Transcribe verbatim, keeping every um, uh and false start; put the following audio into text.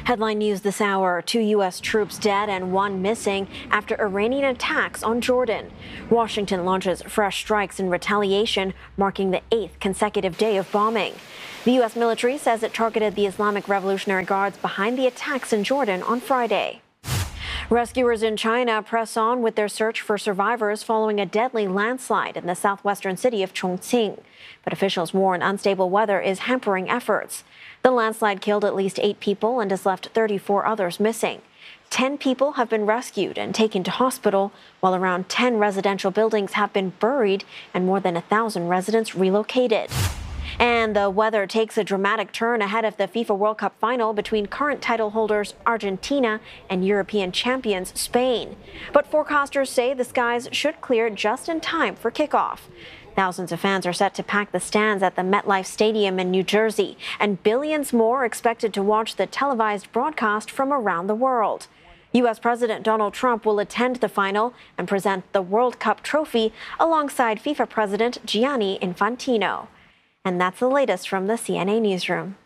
Headline news this hour, two U S troops dead and one missing after Iranian attacks on Jordan. Washington launches fresh strikes in retaliation, marking the eighth consecutive day of bombing. The U S military says it targeted the Islamic Revolutionary Guards behind the attacks in Jordan on Friday. Rescuers in China press on with their search for survivors following a deadly landslide in the southwestern city of Chongqing. But officials warn unstable weather is hampering efforts. The landslide killed at least eight people and has left thirty-four others missing. Ten people have been rescued and taken to hospital, while around ten residential buildings have been buried and more than a thousand residents relocated. And the weather takes a dramatic turn ahead of the FIFA World Cup final between current title holders Argentina and European champions Spain. But forecasters say the skies should clear just in time for kickoff. Thousands of fans are set to pack the stands at the MetLife Stadium in New Jersey, and billions more expected to watch the televised broadcast from around the world. U S President Donald Trump will attend the final and present the World Cup trophy alongside FIFA President Gianni Infantino. And that's the latest from the C N A Newsroom.